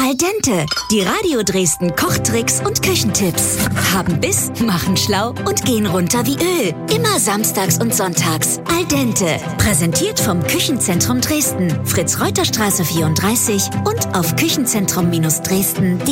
Al dente, die Radio Dresden Kochtricks und Küchentipps. Haben Biss, machen schlau und gehen runter wie Öl. Immer samstags und sonntags. Al dente, präsentiert vom Küchenzentrum Dresden. Fritz-Reuter-Straße 34 und auf Küchenzentrum-Dresden.de.